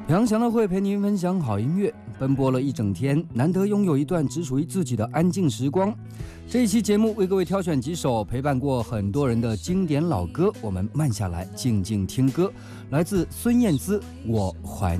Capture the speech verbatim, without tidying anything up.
杨翔的会陪您分享好音乐，奔波了一整天，难得拥有一段只属于自己的安静时光。这一期节目为各位挑选几首陪伴过很多人的经典老歌，我们慢下来静静听歌，来自孙燕姿《我怀